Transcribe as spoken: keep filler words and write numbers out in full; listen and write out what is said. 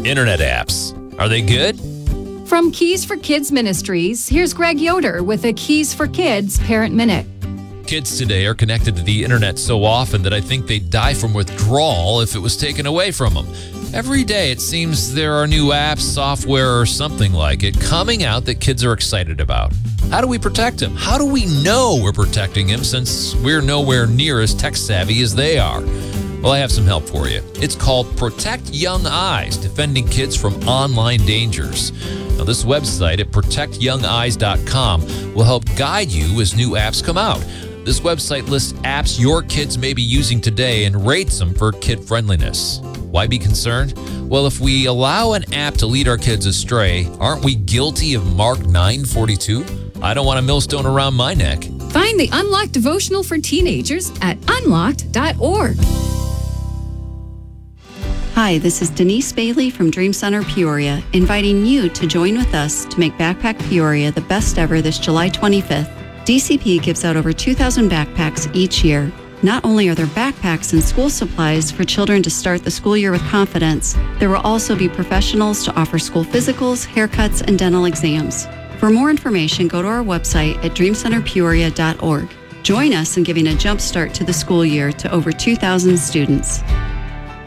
Internet apps. Are they good? From Keys for Kids Ministries, here's Greg Yoder with a Keys for Kids Parent Minute. Kids today are connected to the internet so often that I think they'd die from withdrawal if it was taken away from them. Every day it seems there are new apps, software, or something like it coming out that kids are excited about. How do we protect them? How do we know we're protecting them since we're nowhere near as tech-savvy as they are? Well, I have some help for you. It's called Protect Young Eyes, defending kids from online dangers. Now, this website at protect young eyes dot com will help guide you as new apps come out. This website lists apps your kids may be using today and rates them for kid-friendliness. Why be concerned? Well, if we allow an app to lead our kids astray, aren't we guilty of Mark nine forty-two? I don't want a millstone around my neck. Find the Unlocked devotional for teenagers at unlocked dot org. Hi, this is Denise Bailey from Dream Center Peoria, inviting you to join with us to make Backpack Peoria the best ever this July twenty-fifth. D C P gives out over two thousand backpacks each year. Not only are there backpacks and school supplies for children to start the school year with confidence, there will also be professionals to offer school physicals, haircuts, and dental exams. For more information, go to our website at dream center peoria dot org. Join us in giving a jump start to the school year to over two thousand students.